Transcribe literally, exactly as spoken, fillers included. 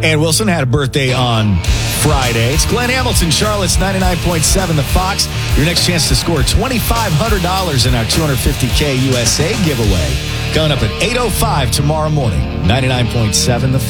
And Wilson had a birthday on Friday. It's Glenn Hamilton, Charlotte's ninety-nine point seven The Fox. Your next chance to score twenty-five hundred dollars in our two hundred fifty K U S A giveaway. Coming up at eight oh five tomorrow morning. ninety-nine point seven The Fox.